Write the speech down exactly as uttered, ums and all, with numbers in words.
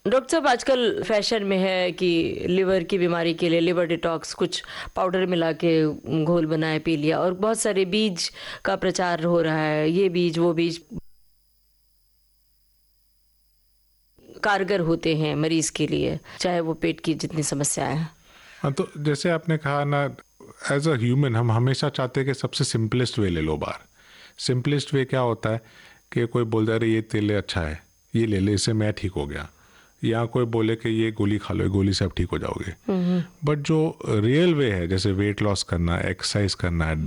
Doctor साहब, आजकल fashion में है कि लिवर की बीमारी के लिए लिवर डिटॉक्स, कुछ पाउडर मिला के घोल बनाए पी लिया, और बहुत सारे बीज का प्रचार हो रहा है, ये बीज वो बीज कारगर होते हैं मरीज के लिए, चाहे वो पेट की जितनी समस्याएं हैं। हाँ, तो जैसे आपने कहा ना, एज अ ह्यूमन हम हमेशा चाहते हैं कि सबसे सिंपलेस्ट वे ले लो बाहर। सिंपलेस्ट वे क्या होता है कि कोई बोल दे रहे ये तेल अच्छा है, ये ले ले, इससे मैं ठीक हो गया, या कोई बोले कि ये गोली खा लो, ये गोली से आप ठीक हो जाओगे। बट जो रियल वे है, जैसे वेट लॉस करना, एक्सरसाइज करना है,